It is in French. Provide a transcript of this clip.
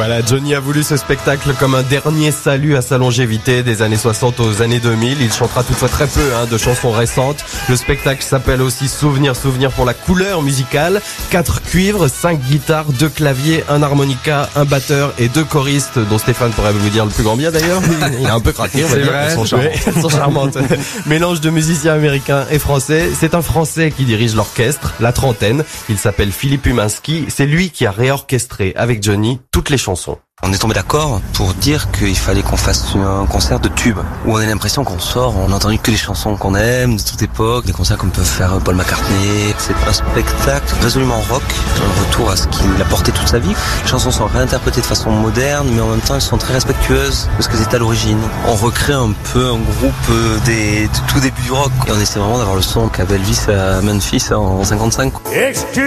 Voilà, Johnny a voulu ce spectacle comme un dernier salut à sa longévité des années 60 aux années 2000. Il chantera toutefois très peu de chansons récentes. Le spectacle s'appelle aussi Souvenir pour la couleur musicale. 4 cuivres, 5 guitares, 2 claviers, 1 harmonica, 1 batteur et 2 choristes, dont Stéphane pourrait vous dire le plus grand bien d'ailleurs. Il a un peu craqué, on va dire. Vrai, Elles sont charmantes. Mélange de musiciens américains et français. C'est un Français qui dirige l'orchestre, la trentaine. Il s'appelle Philippe Uminski. C'est lui qui a réorchestré avec Johnny toutes les chansons. On est tombé d'accord pour dire qu'il fallait qu'on fasse un concert de tubes où on a l'impression qu'on sort, on n'a entendu que les chansons qu'on aime de toute époque, des concerts comme peut faire Paul McCartney. C'est un spectacle résolument rock, un retour à ce qu'il a porté toute sa vie. Les chansons sont réinterprétées de façon moderne, mais en même temps elles sont très respectueuses de ce qu'elles étaient à l'origine. On recrée un peu un groupe du tout début du rock et on essaie vraiment d'avoir le son qu'avait Elvis à Memphis en 55.